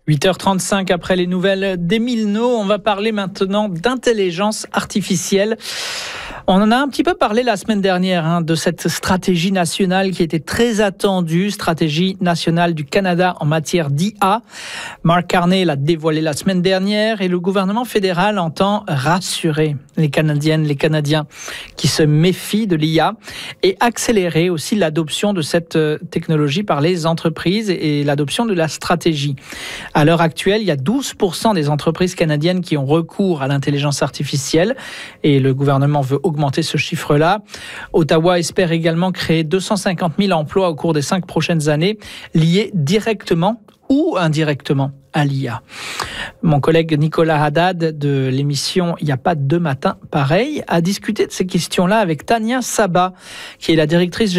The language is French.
8h35 après les nouvelles d'Émile No, on va parler maintenant d'intelligence artificielle. On en a un petit peu parlé la semaine dernière de cette stratégie nationale qui était très attendue, stratégie nationale du Canada en matière d'IA. Mark Carney l'a dévoilé la semaine dernière et le gouvernement fédéral entend rassurer les Canadiennes, les Canadiens qui se méfient de l'IA et accélérer aussi l'adoption de cette technologie par les entreprises et l'adoption de la stratégie. À l'heure actuelle, il y a 12% des entreprises canadiennes qui ont recours à l'intelligence artificielle et le gouvernement veut augmenter ce chiffre-là. Ottawa espère également créer 250 000 emplois au cours des 5 prochaines années liés directement ou indirectement à l'IA. Mon collègue Nicolas Haddad de l'émission Il n'y a pas de matin pareil a discuté de ces questions-là avec Tania Saba, qui est la directrice